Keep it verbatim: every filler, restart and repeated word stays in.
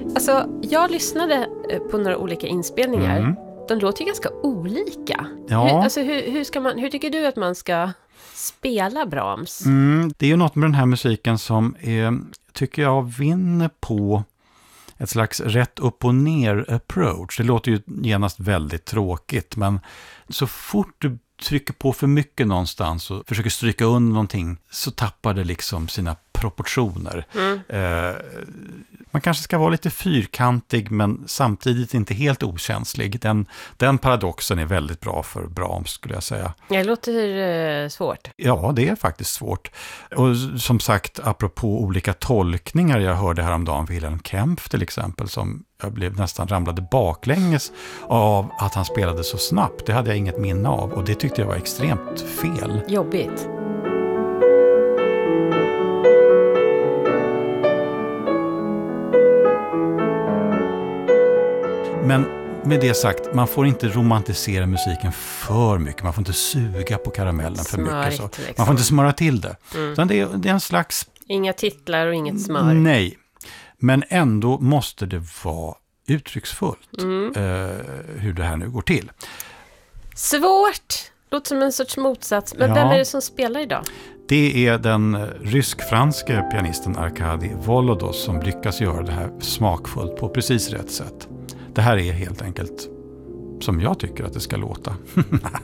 Alltså, jag lyssnade på några olika inspelningar. Mm. De låter ju ganska olika. Ja. Hur, alltså, hur, hur, ska man, hur tycker du att man ska spela Brahms? Mm, det är ju något med den här musiken som är, tycker jag vinner på ett slags rätt upp och ner approach. Det låter ju genast väldigt tråkigt, men så fort du trycker på för mycket någonstans och försöker stryka under någonting så tappar det liksom sina proportioner. Mm. Eh, man kanske ska vara lite fyrkantig men samtidigt inte helt okänslig. Den, den paradoxen är väldigt bra för Brahms, skulle jag säga. Det låter eh, svårt. Ja, det är faktiskt svårt. Och som sagt, apropå olika tolkningar, jag hörde häromdagen Wilhelm Kempf till exempel, som jag blev nästan ramlade baklänges av att han spelade så snabbt. Det hade jag inget minne av och det tyckte jag var extremt fel. Jobbigt. Men med det sagt, man får inte romantisera musiken för mycket. Man får inte suga på karamellen för Smörigt, mycket. Så. liksom. Man får inte smöra till det. Mm. Utan det är, det är en slags... Inga titlar och inget smör. Nej, men ändå måste det vara uttrycksfullt Mm. eh, hur det här nu går till. Svårt! Låter som en sorts motsats. Men Ja. vem är det som spelar idag? Det är den rysk-franske pianisten Arkadij Volodos som lyckas göra det här smakfullt på precis rätt sätt. Det här är helt enkelt som jag tycker att det ska låta.